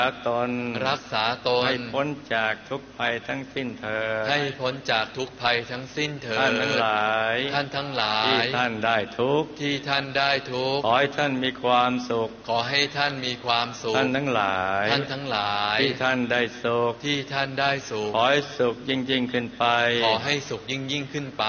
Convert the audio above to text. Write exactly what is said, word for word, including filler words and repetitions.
รักตนรักษาตนให้พ้นจากทุกภัยทั้งสิ้นเถิดให้พ้นจากทุกภัยทั้งสิ้นเถิดท่านทั้งหลายท่านทั้งหลายที่ท่านได้ทุกข์ที่ท่านได้ทุกข์ขอให้ท่านมีความสุขขอให้ท่านมีความสุขท่านทั้งหลายท่านทั้งหลายที่ท่านได้สุขที่ท่านได้สุขขอให้สุขยิ่งยิ่งขึ้นไปขอให้สุขยิ่งยิ่งขึ้นไป